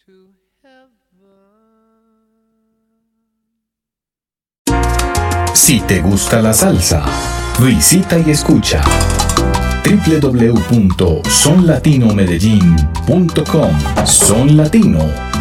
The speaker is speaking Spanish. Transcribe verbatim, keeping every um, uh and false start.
Si te gusta la salsa, visita y escucha doble u doble u doble u punto son latino medellín punto com. Son Latino,